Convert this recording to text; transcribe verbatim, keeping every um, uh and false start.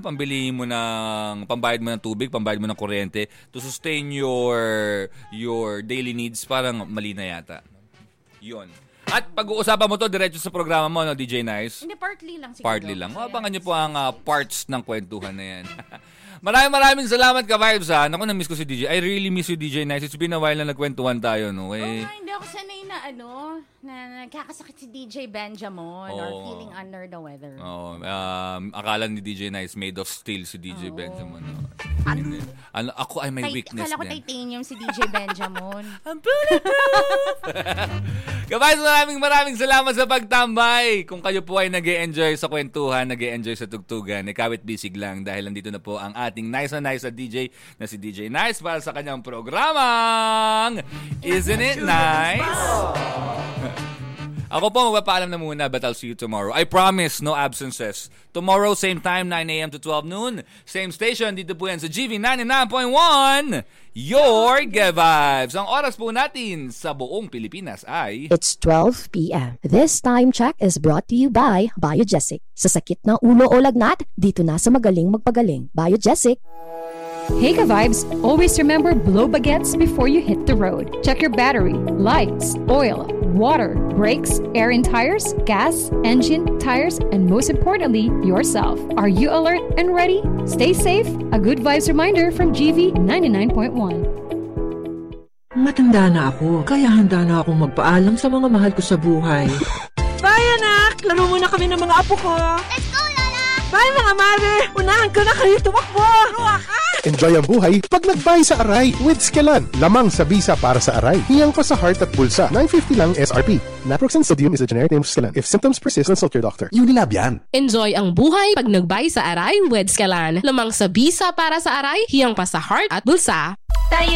pambili mo ng, pambayad mo ng tubig, pambayad mo ng kuryente, to sustain your your daily needs, parang mali na yata. Yun. At pag-uusapan mo to diretso sa programa mo, no, D J Nice? Hindi, partly lang siguro. Partly lang. Abangan niyo po ang uh, parts ng kwentuhan na yan. Maraming maraming salamat ka, Vibes, ha. Naku, na-miss ko si D J. I really miss you, D J Nice. It's been a while na nagkwentuhan tayo, no? Eh, oh, hindi ako sanay na, ano, na nagkakasakit si D J Benjamin oh, or feeling under the weather. Oo. Oh, um, akala ni D J Nice made of steel si D J oh. Benjamin. No? Ano? Ano, ako ay may Tit- weakness akala ko din. titanium si D J Benjamin. I'm bulletproof! Guys, maraming maraming salamat sa pagtambay. Kung kayo po ay nag-e-enjoy sa kwentuhan, nag-e-enjoy sa tugtugan, ikawit bisig lang dahil nandito na po ang ating nice na nice na D J na si D J Nice para sa kanyang programang Isn't It Nice? Ako po, magpapaalam na muna, but I'll see you tomorrow. I promise, no absences. Tomorrow, same time, nine a.m. to twelve noon. Same station, dito po yan sa G V ninety-nine point one. Your Good Vibes. Ang oras po natin sa buong Pilipinas ay... It's twelve p.m. This time check is brought to you by Biogesic. Sa sakit ng ulo o lagnat, dito na sa magaling magpagaling. Biogesic. Hey ka-vibes, always remember blow baguettes before you hit the road. Check your battery, lights, oil, water, brakes, air in tires, gas, engine, tires, and most importantly, yourself. Are you alert and ready? Stay safe. A good vibes reminder from G V ninety-nine point one. Matanda na ako, kaya handa na akong magpaalam sa mga mahal ko sa buhay. Bye anak! Laro muna kami ng mga apo ko! Let's go, Lola! Bye mga mother! Unahan ko na kayo tumakbo! Ruwa ka! Enjoy ang buhay pag nagbay sa Aray with Skelan. Lamang sa bisa para sa Aray. Hiyang pa sa heart at bulsa. nine fifty lang S R P. Naproxen sodium is a generic name of Skelan. If symptoms persist, consult your doctor. Unilab yan. Enjoy ang buhay pag nagbay sa Aray with Skelan. Lamang sa bisa para sa Aray, hiyang pa sa heart at bulsa. Tayo